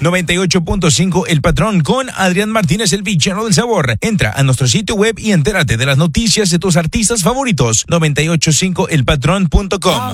98.5 El Patrón con Adrián Martínez, el villano del sabor. Entra a nuestro sitio web y entérate de las noticias de tus artistas favoritos. 985elpatrón.com.